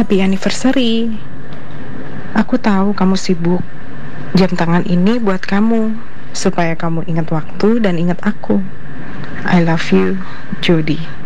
Happy anniversary. Aku tahu kamu sibuk. Jam tangan ini buat kamu, supaya kamu ingat waktu dan ingat aku. I love you, Jody.